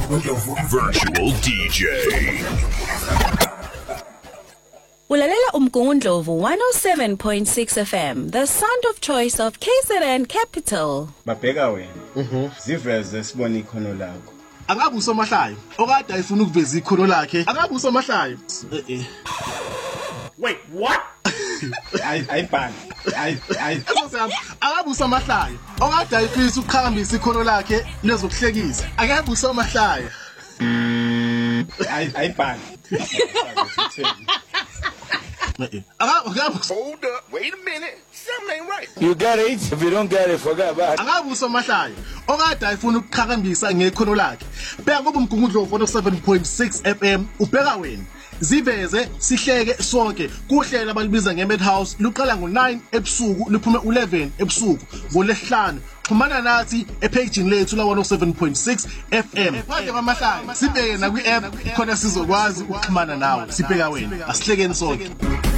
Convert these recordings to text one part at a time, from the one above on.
Virtual DJ. Ulalela umgungundlovu 107.6 FM, the sound of choice of KZN Capital. Babheka wena. Ziveze sibone ikhono lakho. Angabe usomahlayo okade ayifuna ukuveza ikhono lakhe. Angabe usomahlayo. Wait, what? Ayibhani. Angabe usomahlayo okade ayifisa ukukhambisa ikhono lakhe lezokuhlekisa. Angabe usomahlayo. Ayibhani. Hold up, wait a minute. Something ain't right. You got it. If you don't get it, forget about it. Angabe usomahlayo okade ayifuna ukukhakambisa ngekhono lakhe. Bheka ngoba umgungundlovu 107.6 FM ubheka wena. Ziveze sihleke sonke kuhlela abalibiza ngeMadhouse luqala ngo9 ebusuku luphume 11 ebusuku ngolesihlanu. Xhumana nathi epage lethu la 107.6 FM. Manje bamahlaya sibheke na kwi-app khona sizokwazi ukuxhumana nawe. Sibheka wena asihlekeni sonke.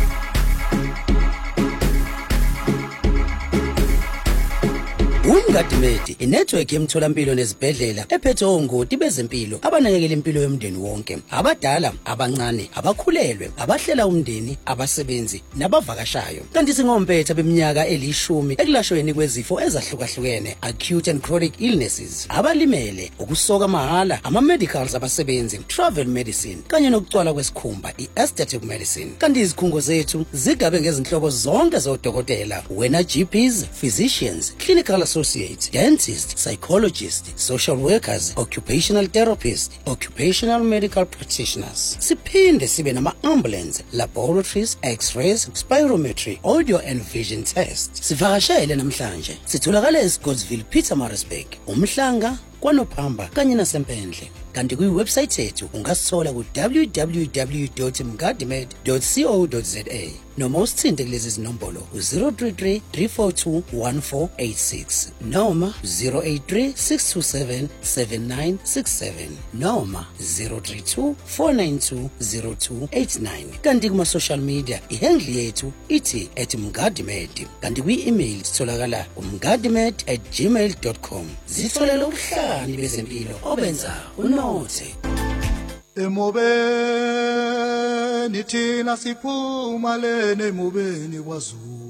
Umngadimedi inetwork yemtholampilo nezibhedlela ephethe ongoti bezempilo abanakekela impilo yomndeni wonke, abadala, abancane, abakhulelwe, abahlela umndeni, abasebenzi nabavakashayo. Kanti singompetha beminyaka elishumi ekulashweni kwezifo ezahlukahlukene, acute and chronic illnesses, abalimele, ukusoka mahala, ama-medicals abasebenzi, travel medicine kanye nokucwala kwesikhumba, i-aesthetic medicine. Kanti izikhungo zethu zigabe ngezinhlobo zonke zodokotela, wena GPs, physicians, clinical associates, dentists, psychologists, social workers, occupational therapists, occupational medical practitioners. Siphinde sibe nama-ambulance, laboratories, x-rays, spirometry, audio and vision tests. Sivakashele namhlanje. Sitholakala eScottsville, Pietermaritzburg, uMhlanga, KwaNophamba kanye naseMpendle. Kanti kwi-website yethu ungasithola ku www.mgadimed.co.za noma usithinte kulezi zinombolo 033 342 1486 noma 083 627 7967 noma 032 492 0289. Kanti kuma-social media ihandle yethu ithi @mgadimed. Kanti kwi-email sitholakala mgadimed@gmail.com. Zitholela ubuhlani bezempilo obenza unothe. Emobeni thina siphuma lene emobeni kwaZulu.